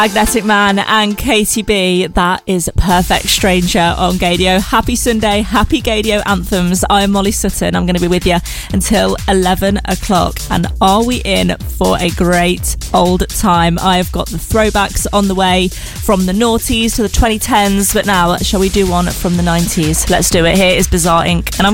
Magnetic Man and Katie B. That is Perfect Stranger on Gaydio. Happy Sunday, happy Gaydio anthems. I'm Molly Sutton. I'm going to be with you until 11 o'clock. And are we in for a great old time? I have got the throwbacks on the way from the noughties to the 2010s. But now, shall we do one from the 90s? Let's do it. Here is Bizarre Inc. And I'm